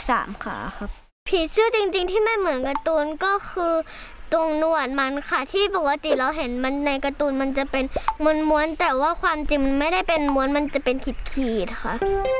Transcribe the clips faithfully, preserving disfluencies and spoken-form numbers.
สามขาครับผีเสื้อจริงๆที่ไม่เหมือนการ์ตูนก็คือตรงหนวดมันค่ะที่ปกติเราเห็นมันในการ์ตูนมันจะเป็นม้วนๆแต่ว่าความจริงมันไม่ได้เป็นม้วนมันจะเป็นขีดๆค่ะ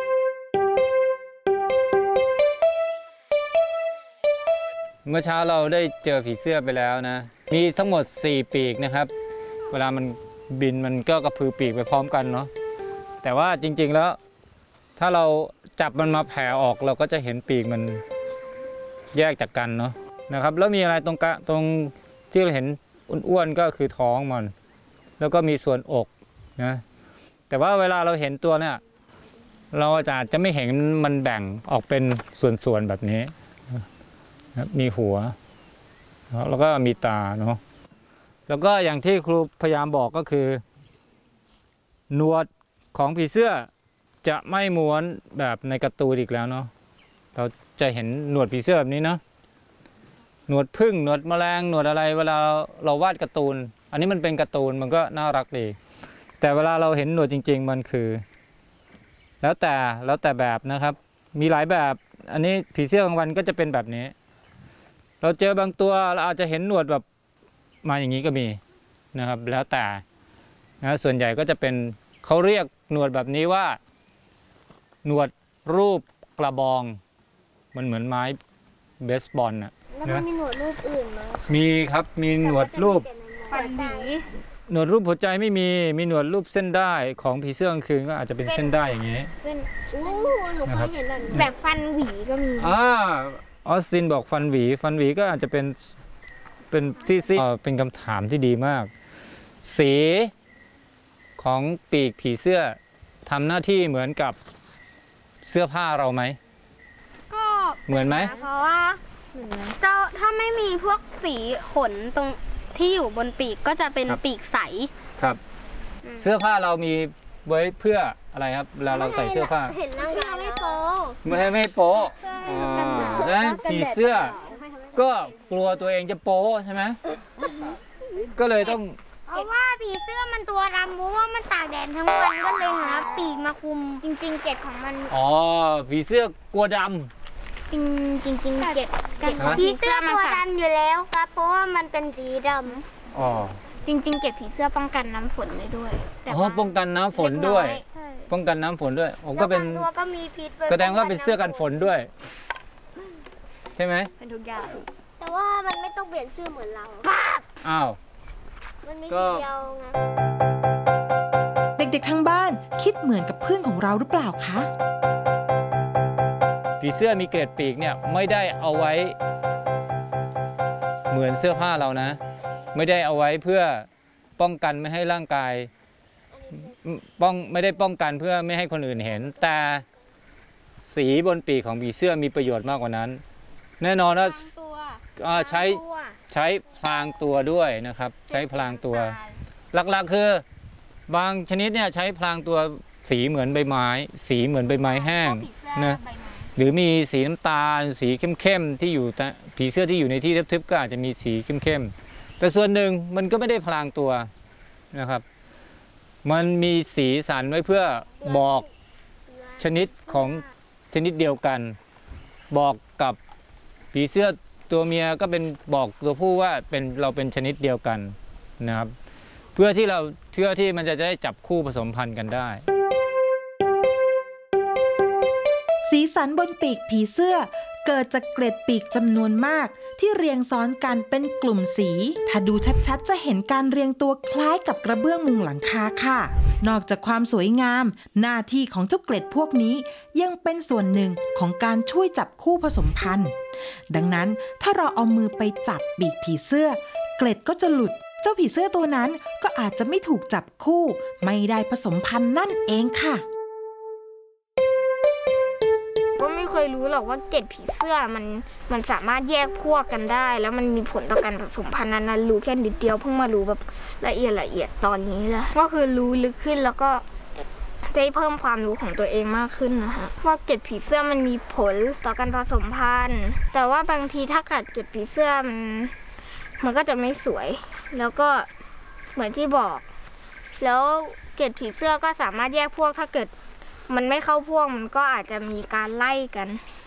เมื่อเช้าเราได้เจอผีเสื้อไปแล้วนะมีทั้งหมดสี่ปีกนะครับเวลามันบินมันก็กระพือปีกไปพร้อมกันเนาะแต่ว่าจริงๆแล้วถ้าเราจับมันมาแผ่ออกเราก็จะเห็นปีกมันแยกจากกันเนาะนะครับแล้วมีอะไรตรงกะตรงที่เราเห็นอ้วนๆก็คือท้องมันแล้วก็มีส่วนอกนะแต่ว่าเวลาเราเห็นตัวเนี่ยเราอาจจะไม่เห็นมันแบ่งออกเป็นส่วนๆแบบนี้มีหัวแล้วก็มีตาเนาะแล้วก็อย่างที่ครูพยายามบอกก็คือหนวดของผีเสื้อจะไม่ม้วนแบบในการ์ตูนอีกแล้วเนาะเราจะเห็นหนวดผีเสื้อแบบนี้เนาะหนวดผึ้งหนวดแมลงหนวดอะไรเวลาเราวาดการ์ตูนอันนี้มันเป็นการ์ตูนมันก็น่ารักดีแต่เวลาเราเห็นหนวดจริงๆมันคือแล้วแต่แล้วแต่แบบนะครับมีหลายแบบอันนี้ผีเสื้อกลางวันก็จะเป็นแบบนี้เราเจอบางตัวเราอาจจะเห็นหนวดแบบมาอย่างนี้ก็มีนะครับแล้วแต่นะส่วนใหญ่ก็จะเป็นเขาเรียกหนวดแบบนี้ว่าหนวดรูปกระบองมันเหมือนไม้เบสบอลน่ะแล้วมันมีหนวดรูปอื่นไหมมีครับมีหนวดรูปฟันหวีหนวดรูปหัวใจไม่มีมีหนวดรูปเส้นได้ของผีเสื้อกลางคืนก็อาจจะเป็นเส้นได้อย่างนี้เป็นโอ้หนูเคยเห็นแบบแบบฟันหวีก็มีอ่าออสตินบอกฟันหวีฟันหวีก็อาจจะเป็นเป็นซี่ๆเป็นคำถามที่ดีมากสีของปีกผีเสื้อทำหน้าที่เหมือนกับเสื้อผ้าเราไหมก็เหมือนไหมเพราะว่าเจ้าถ้าไม่มีพวกสีขนตรงที่อยู่บนปีกก็จะเป็นปีกใสครับเสื้อผ้าเรามีไว้เพื่ออะไรครับเวลาเราใส่เสื้อผ้าเห็นร่างกายไม่โป๊ไม่ให้ไม่โป๊ะแล้วผีเสื้อก็กลัวตัวเองจะโป๊ใช่ไหมก็เลยต้องเพราะว่าผีเสื้อมันตัวดำเพราะว่ามันตากแดดทั้งวันก็เลยหาปีกมาคุมจริงๆเกล็ดของมันอ๋อผีเสื้อกลัวดำจริงจริงจริงเกล็ดผีเสื้อตัวดำอยู่แล้วครับเพราะว่ามันเป็นสีดำอ๋อจริงๆเกล็ดผีเสื้อป้องกันน้ำฝนได้ด้วยอ๋อป้องกันน้ำฝนด้วยป้องกันน้ำฝนด้วยผมก็เป็นตัวก็มีพิษแสดงว่าเป็นเสื้อกันฝนด้วยใช่ไหมเป็นทุกอย่างแต่ว่ามันไม่ต้องเปลี่ยนเสื้อเหมือนเราอ้าวมันมีสีเดียวไงเด็กๆทั้งบ้านคิดเหมือนกับเพื่อนของเราหรือเปล่าคะผีเสื้อมีเกล็ดปีกเนี่ยไม่ได้เอาไว้เหมือนเสื้อผ้าเรานะไม่ได้เอาไว้เพื่อป้องกันไม่ให้ร่างกายป้องไม่ได้ป้องกันเพื่อไม่ให้คนอื่นเห็นแต่สีบนปีกของผีเสื้อมีประโยชน์มากกว่านั้นแน่นอนว่าใช้ใช้พลางตัวด้วยนะครับใช้พลางตัวหลักๆคือบางชนิดเนี่ยใช้พลางตัวสีเหมือนใบไม้สีเหมือนใบไม้แห้งนะหรือมีสีน้ำตาลสีเข้มๆที่อยู่ผีเสื้อที่อยู่ในที่ทึบๆก็อาจจะมีสีเข้มๆแต่ส่วนหนึ่งมันก็ไม่ได้พลางตัวนะครับมันมีสีสันไว้เพื่อบอกชนิดของชนิดเดียวกันบอกกับผีเสื้อตัวเมียก็เป็นบอกตัวผู้ว่าเป็นเราเป็นชนิดเดียวกันนะครับเพื่อที่เราเพื่อที่มันจะได้จับคู่ผสมพันธุ์กันได้สีสันบนปีกผีเสื้อเกิดจากเกล็ดปีกจำนวนมากที่เรียงซ้อนกันเป็นกลุ่มสีถ้าดูชัดๆจะเห็นการเรียงตัวคล้ายกับกระเบื้องมุงหลังคาค่ะนอกจากความสวยงามหน้าที่ของเจ้าเกล็ดพวกนี้ยังเป็นส่วนหนึ่งของการช่วยจับคู่ผสมพันธุ์ดังนั้นถ้าเราเอามือไปจับปีกผีเสื้อเกล็ดก็จะหลุดเจ้าผีเสื้อตัวนั้นก็อาจจะไม่ถูกจับคู่ไม่ได้ผสมพันธุ์นั่นเองค่ะก็ไม่เคยรู้หรอกว่าเกล็ดผีเสื้อมันมันสามารถแยกพวกกันได้แล้วมันมีผลต่อการผสมพันธุ์นั้นรู้แค่นิดเดียวเพิ่งมารู้แบบละเอียดละเอียดตอนนี้แหละก็คือรู้ลึกขึ้นแล้วก็ได้เพิ่มความรู้ของตัวเองมากขึ้นนะคะว่าเกล็ดผีเสื้อมันมีผลต่อการผสมพันธุ์แต่ว่าบางทีถ้ากัดเกล็ดผีเสื้อมันมันก็จะไม่สวยแล้วก็เหมือนที่บอกแล้วเกล็ดผีเสื้อก็สามารถแยกพวกถ้าเกิดมันไม่เข้าพวกมันก็อาจจะมีการไล่กัน